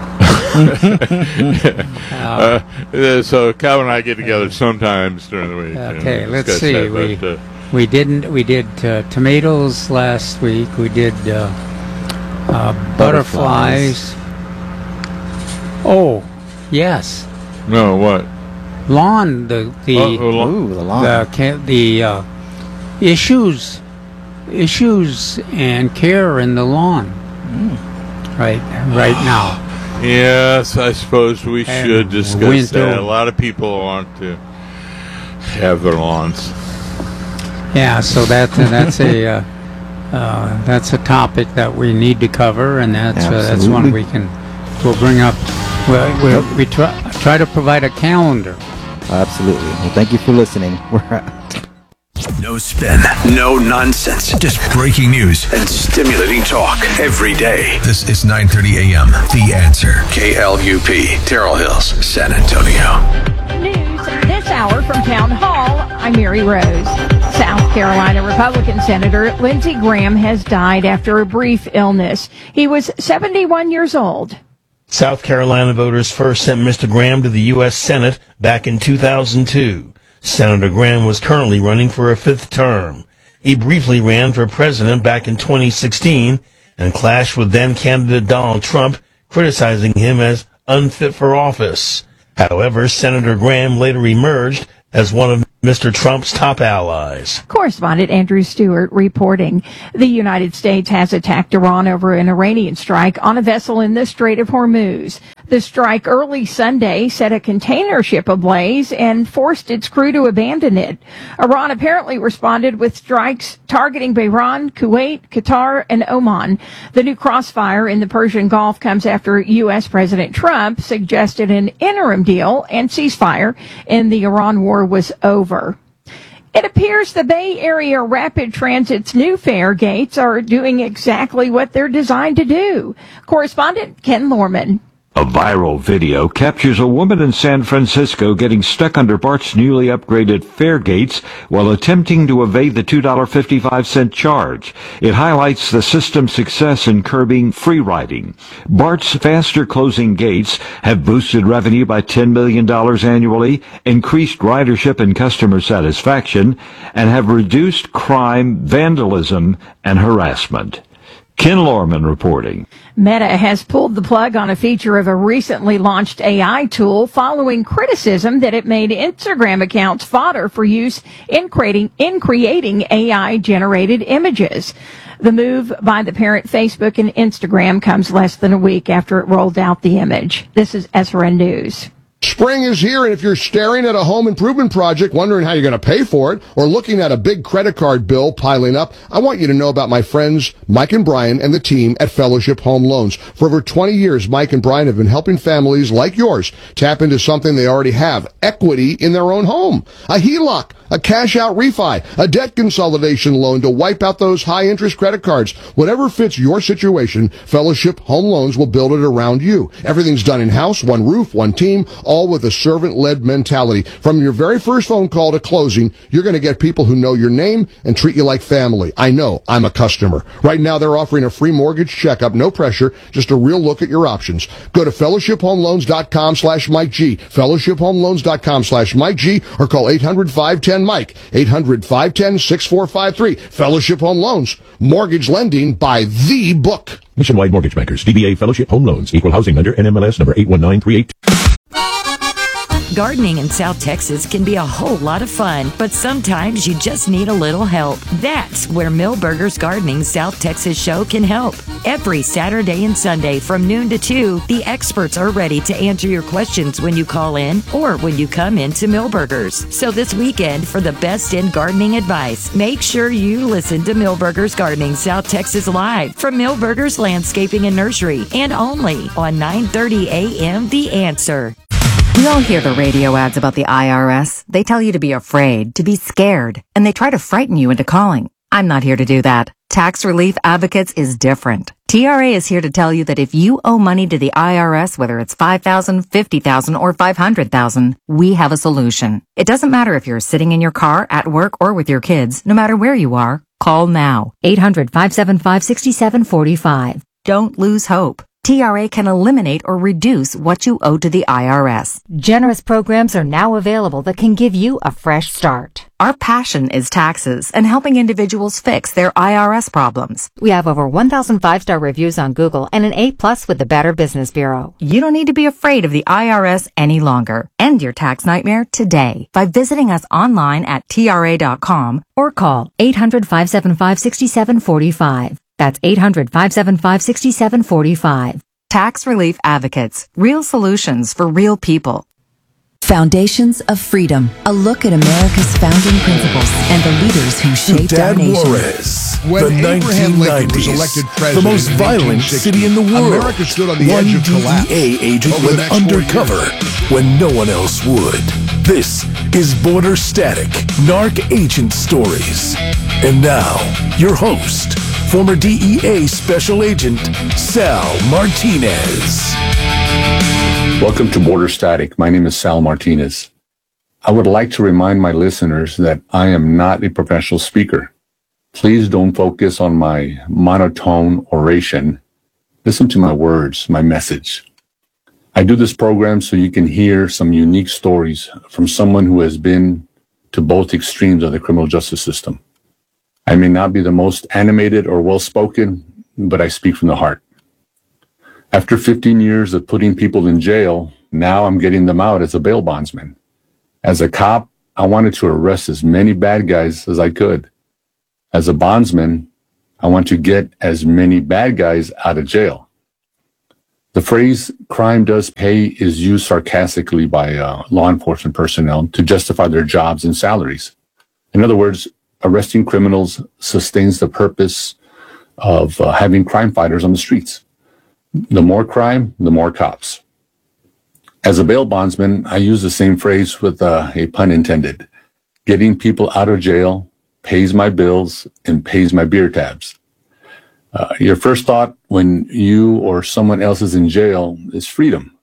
uh, uh, so Calvin and I get together sometimes during the week. Okay, and let's discuss see. that, we but, uh, we didn't. We did uh, tomatoes last week. We did uh, uh, butterflies. Oh, yes. No, what? Lawn. The the Oh, oh, lawn. Ooh, the lawn. The, ca- the uh, issues issues and care in the lawn. Right right now. Yes, I suppose we And should discuss winter. that. A lot of people want to have their lawns. Yeah, so that that's a uh, uh, that's a topic that we need to cover, and that's uh, that's one Absolutely. we can we'll bring up. Well, we'll, we try try to provide a calendar. Absolutely. Well, thank you for listening. We're out. No spin, no nonsense, just breaking news and stimulating talk every day. This is nine thirty a.m. The Answer. K L U P, Terrell Hills, San Antonio. News this hour from Town Hall. I'm Mary Rose. South Carolina Republican Senator Lindsey Graham has died after a brief illness. He was seventy-one years old. South Carolina voters first sent Mister Graham to the U S Senate back in two thousand two. Senator Graham was currently running for a fifth term. He briefly ran for president back in twenty sixteen and clashed with then-candidate Donald Trump, criticizing him as unfit for office. However, Senator Graham later emerged as one of Mister Trump's top allies. Correspondent Andrew Stewart reporting. The United States has attacked Iran over an Iranian strike on a vessel in the Strait of Hormuz. The strike early Sunday set a container ship ablaze and forced its crew to abandon it. Iran apparently responded with strikes targeting Bahrain, Kuwait, Qatar, and Oman. The new crossfire in the Persian Gulf comes after U S. President Trump suggested an interim deal and ceasefire, and the Iran war was over. It appears the Bay Area Rapid Transit's new fare gates are doing exactly what they're designed to do. Correspondent Ken Lorman. A viral video captures a woman in San Francisco getting stuck under BART's newly upgraded fare gates while attempting to evade the two dollars and fifty-five cents charge. It highlights the system's success in curbing free riding. BART's faster closing gates have boosted revenue by ten million dollars annually, increased ridership and customer satisfaction, and have reduced crime, vandalism, and harassment. Ken Lorman reporting. Meta has pulled the plug on a feature of a recently launched A I tool following criticism that it made Instagram accounts fodder for use in creating, in creating A I-generated images. The move by the parent Facebook and Instagram comes less than a week after it rolled out the image. This is S R N News. Spring is here, and if you're staring at a home improvement project, wondering how you're going to pay for it, or looking at a big credit card bill piling up, I want you to know about my friends Mike and Brian and the team at Fellowship Home Loans. For over twenty years, Mike and Brian have been helping families like yours tap into something they already have, equity in their own home. A H E L O C, a cash-out refi, a debt consolidation loan to wipe out those high-interest credit cards. Whatever fits your situation, Fellowship Home Loans will build it around you. Everything's done in-house, one roof, one team, all with a servant-led mentality. From your very first phone call to closing, you're going to get people who know your name and treat you like family. I know. I'm a customer. Right now, they're offering a free mortgage checkup, no pressure, just a real look at your options. Go to fellowship home loans dot com slash Mike G, fellowship home loans dot com slash Mike G, or call eight hundred, five one zero, Mike, eight hundred, five one zero, six four five three. Fellowship Home Loans. Mortgage lending by the book. Nationwide Mortgage Bankers, D B A Fellowship Home Loans, Equal Housing Lender, N M L S number eight one nine three eight. Gardening in South Texas can be a whole lot of fun, but sometimes you just need a little help. That's where Millburgers Gardening South Texas Show can help. Every Saturday and Sunday from noon to two, the experts are ready to answer your questions when you call in or when you come into Millburgers. So this weekend, for the best in gardening advice, make sure you listen to Millburgers Gardening South Texas Live from Millburgers Landscaping and Nursery, and only on nine thirty a.m. The Answer. We all hear the radio ads about the I R S. They tell you to be afraid, to be scared, and they try to frighten you into calling. I'm not here to do that. Tax Relief Advocates is different. T R A is here to tell you that if you owe money to the I R S, whether it's five thousand dollars, fifty thousand dollars, or five hundred thousand dollars, we have a solution. It doesn't matter if you're sitting in your car, at work, or with your kids. No matter where you are, call now. eight hundred, five seven five, six seven four five. Don't lose hope. T R A can eliminate or reduce what you owe to the I R S. Generous programs are now available that can give you a fresh start. Our passion is taxes and helping individuals fix their I R S problems. We have over one thousand five-star reviews on Google and an A plus with the Better Business Bureau. You don't need to be afraid of the I R S any longer. End your tax nightmare today by visiting us online at T R A dot com or call eight hundred, five seven five, six seven four five. That's eight hundred, five seven five, six seven four five. Tax Relief Advocates. Real solutions for real people. Foundations of Freedom. A look at America's founding principles and the leaders who shaped our nation. Juarez, When the Abraham Lincoln was nineteen nineties, elected the president most in violent eighteen sixty, city in the world. America stood on the One edge of collapse. D E A agent Over the went next four undercover when no one else would. This is Border Static, Narc Agent Stories. And now, your host, former D E A Special Agent Sal Martinez. Welcome to Border Static. My name is Sal Martinez. I would like to remind my listeners that I am not a professional speaker. Please don't focus on my monotone oration. Listen to my words, my message. I do this program so you can hear some unique stories from someone who has been to both extremes of the criminal justice system. I may not be the most animated or well-spoken, but I speak from the heart. After fifteen years of putting people in jail, now I'm getting them out as a bail bondsman. As a cop, I wanted to arrest as many bad guys as I could. As a bondsman, I want to get as many bad guys out of jail. The phrase crime does pay is used sarcastically by uh, law enforcement personnel to justify their jobs and salaries. In other words, arresting criminals sustains the purpose of uh, having crime fighters on the streets. The more crime, the more cops. As a bail bondsman, I use the same phrase with uh, a pun intended. Getting people out of jail pays my bills and pays my beer tabs. Uh, your first thought when you or someone else is in jail is freedom.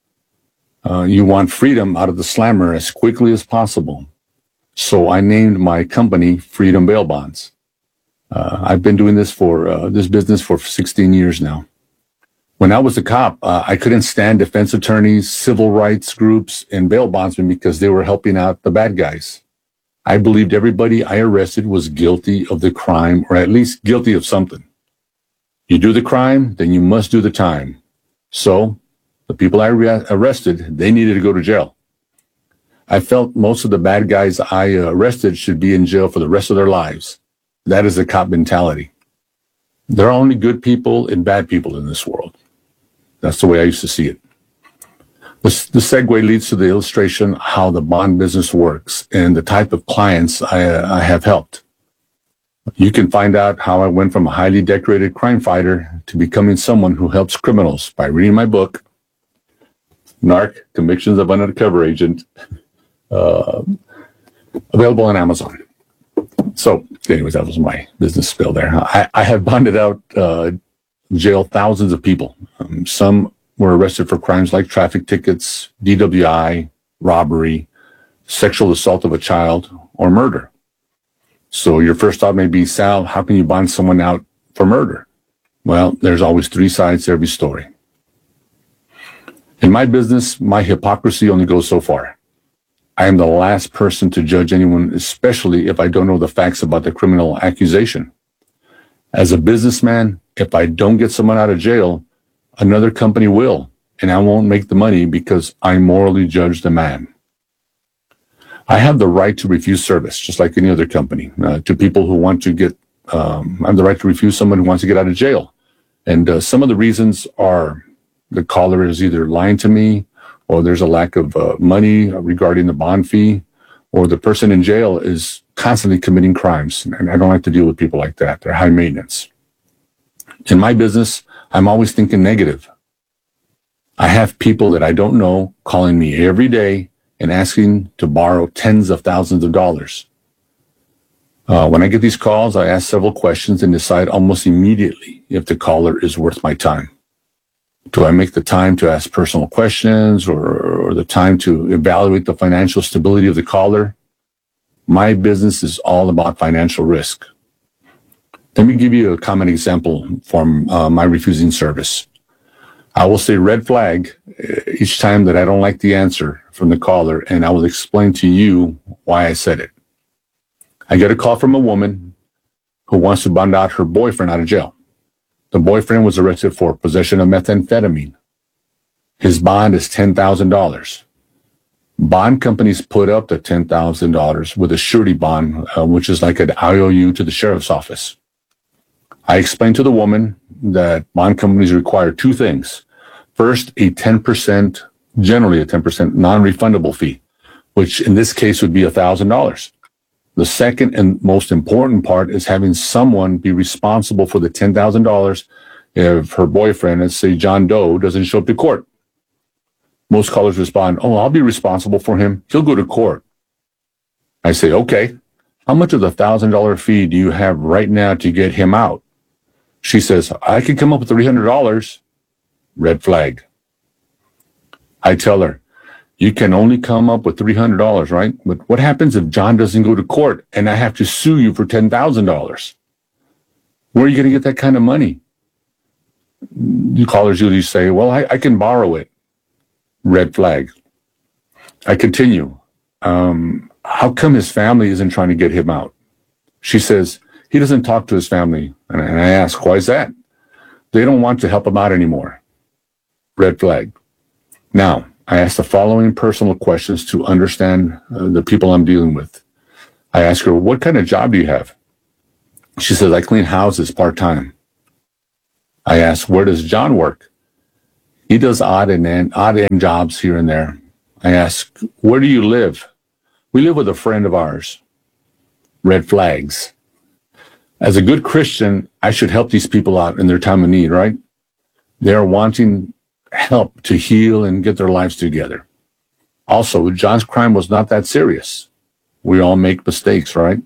Uh, you want freedom out of the slammer as quickly as possible. So I named my company Freedom Bail Bonds. Uh, I've been doing this for uh, this business for sixteen years now. When I was a cop, uh, I couldn't stand defense attorneys, civil rights groups, and bail bondsmen because they were helping out the bad guys. I believed everybody I arrested was guilty of the crime, or at least guilty of something. You do the crime, then you must do the time. So, the people I re- arrested, they needed to go to jail. I felt most of the bad guys I uh, arrested should be in jail for the rest of their lives. That is the cop mentality. There are only good people and bad people in this world. That's the way I used to see it. This, the segue leads to the illustration of how the bond business works and the type of clients I, uh, I have helped. You can find out how I went from a highly decorated crime fighter to becoming someone who helps criminals by reading my book, Narc, Convictions of an Undercover Agent, uh, available on Amazon. So, anyways, that was my business spill there. I, I have bonded out uh, jail thousands of people. Um, some were arrested for crimes like traffic tickets, D W I, robbery, sexual assault of a child, or murder. So your first thought may be, Sal, how can you bond someone out for murder? Well, there's always three sides to every story. In my business, my hypocrisy only goes so far. I am the last person to judge anyone, especially if I don't know the facts about the criminal accusation. As a businessman, if I don't get someone out of jail, another company will, and I won't make the money because I morally judge the man. I have the right to refuse service, just like any other company, uh, to people who want to get, um, I have the right to refuse someone who wants to get out of jail. And uh, some of the reasons are the caller is either lying to me, or there's a lack of uh, money regarding the bond fee, or the person in jail is constantly committing crimes. And I don't like to deal with people like that. They're high maintenance. In my business, I'm always thinking negative. I have people that I don't know calling me every day and asking to borrow tens of thousands of dollars. Uh, when I get these calls, I ask several questions and decide almost immediately if the caller is worth my time. Do I make the time to ask personal questions or, or the time to evaluate the financial stability of the caller? My business is all about financial risk. Let me give you a common example from uh, my refusing service. I will say red flag each time that I don't like the answer from the caller, and I will explain to you why I said it. I get a call from a woman who wants to bond out her boyfriend out of jail. The boyfriend was arrested for possession of methamphetamine. His bond is ten thousand dollars. Bond companies put up the ten thousand dollars with a surety bond, uh, which is like an I O U to the sheriff's office. I explained to the woman that bond companies require two things. First, a ten percent, generally a ten percent non-refundable fee, which in this case would be one thousand dollars. The second and most important part is having someone be responsible for the ten thousand dollars if her boyfriend, let's say John Doe, doesn't show up to court. Most callers respond, oh, I'll be responsible for him. He'll go to court. I say, okay, how much of the one thousand dollars fee do you have right now to get him out? She says, I could come up with three hundred dollars. Red flag. I tell her, You can only come up with three hundred dollars, right? But what happens if John doesn't go to court and I have to sue you for ten thousand dollars? Where are you going to get that kind of money? The callers usually say, well, I, I can borrow it. Red flag. I continue. Um, how come his family isn't trying to get him out? She says, he doesn't talk to his family. And I, and I ask, why is that? They don't want to help him out anymore. Red flag. Now, I ask the following personal questions to understand uh, the people I'm dealing with. I ask her, what kind of job do you have? She says, I clean houses part-time. I ask, where does John work? He does odd and end, odd end jobs here and there. I ask, where do you live? We live with a friend of ours. Red flags. As a good Christian, I should help these people out in their time of need, right? They're wanting help to heal and get their lives together. Also, John's crime was not that serious. We all make mistakes, right?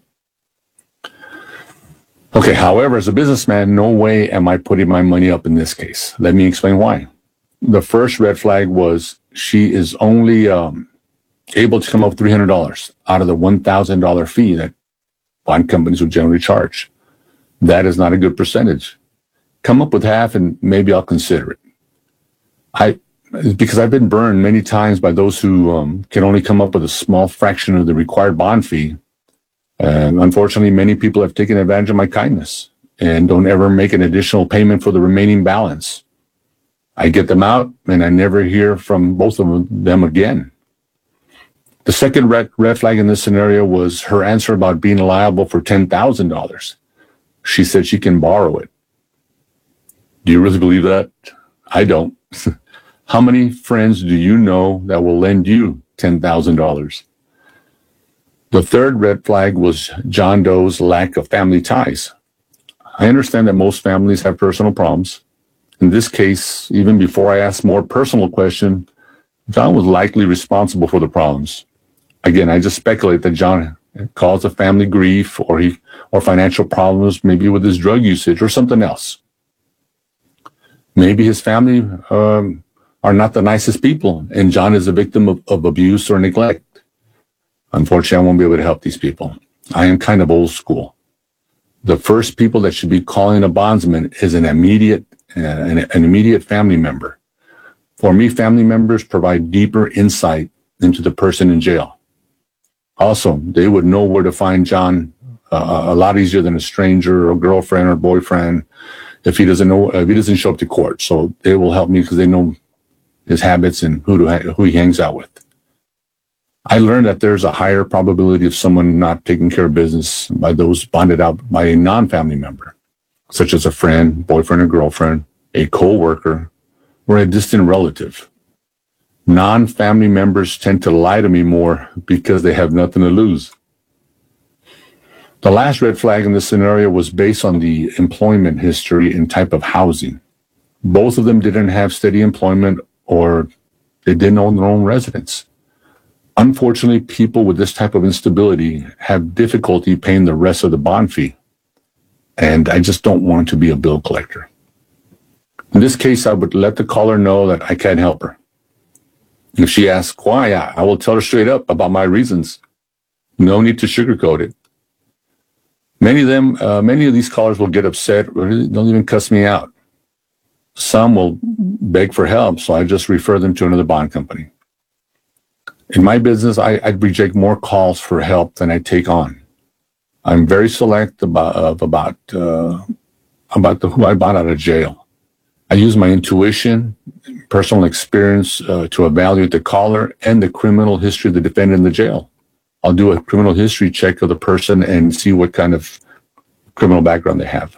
Okay, however, as a businessman, no way am I putting my money up in this case. Let me explain why. The first red flag was she is only um, able to come up with three hundred dollars out of the one thousand dollars fee that bond companies would generally charge. That is not a good percentage. Come up with half and maybe I'll consider it. I, because I've been burned many times by those who um, can only come up with a small fraction of the required bond fee. And unfortunately, many people have taken advantage of my kindness and don't ever make an additional payment for the remaining balance. I get them out and I never hear from both of them again. The second red, red flag in this scenario was her answer about being liable for ten thousand dollars. She said she can borrow it. Do you really believe that? I don't. How many friends do you know that will lend you ten thousand dollars? The third red flag was John Doe's lack of family ties. I understand that most families have personal problems. In this case, even before I asked more personal question, John was likely responsible for the problems. Again, I just speculate that John caused a family grief or he or financial problems, maybe with his drug usage or something else. Maybe his family um, are not the nicest people, and John is a victim of, of abuse or neglect. Unfortunately, I won't be able to help these people. I am kind of old school. The first people that should be calling a bondsman is an immediate, uh, an, an immediate family member. For me, family members provide deeper insight into the person in jail. Also, they would know where to find John uh, a lot easier than a stranger or girlfriend or boyfriend if he doesn't know, if he doesn't show up to court. So they will help me because they know his habits and who to, who he hangs out with. I learned that there's a higher probability of someone not taking care of business by those bonded out by a non-family member, such as a friend, boyfriend or girlfriend, a co-worker, or a distant relative. Non-family members tend to lie to me more because they have nothing to lose. The last red flag in this scenario was based on the employment history and type of housing. Both of them didn't have steady employment or they didn't own their own residence. Unfortunately, people with this type of instability have difficulty paying the rest of the bond fee. And I just don't want to be a bill collector. In this case, I would let the caller know that I can't help her. If she asks why, I will tell her straight up about my reasons. No need to sugarcoat it. Many of them, uh, many of these callers will get upset or don't even cuss me out. Some will beg for help, so I just refer them to another bond company. In my business, I, I reject more calls for help than I take on. I'm very select about of about uh, about the, who I bought out of jail. I use my intuition, personal experience uh, to evaluate the caller and the criminal history of the defendant in the jail. I'll do a criminal history check of the person and see what kind of criminal background they have.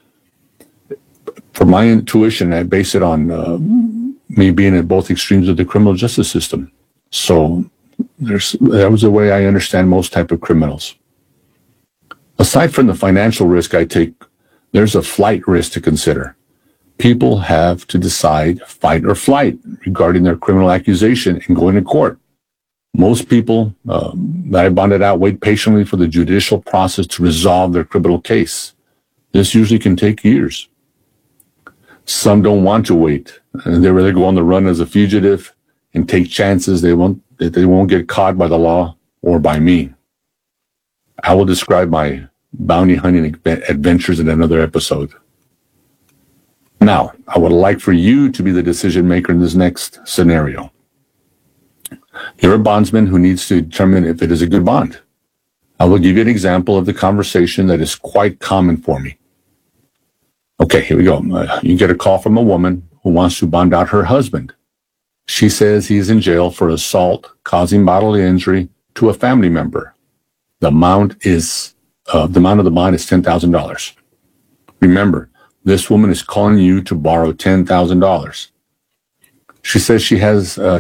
For my intuition, I base it on uh, me being at both extremes of the criminal justice system. So there's, that was the way I understand most type of criminals. Aside from the financial risk I take, there's a flight risk to consider. People have to decide fight or flight regarding their criminal accusation and going to court. Most people um, that I bonded out wait patiently for the judicial process to resolve their criminal case. This usually can take years. Some don't want to wait, and they rather go on the run as a fugitive, and take chances they won't that they won't get caught by the law or by me. I will describe my bounty hunting adventures in another episode. Now, I would like for you to be the decision maker in this next scenario. You're a bondsman who needs to determine if it is a good bond. I will give you an example of the conversation that is quite common for me. Okay, here we go. Uh, you get a call from a woman who wants to bond out her husband. She says he is in jail for assault causing bodily injury to a family member. The amount is uh, the amount of the bond is ten thousand dollars. Remember, this woman is calling you to borrow ten thousand dollars. She says she has uh,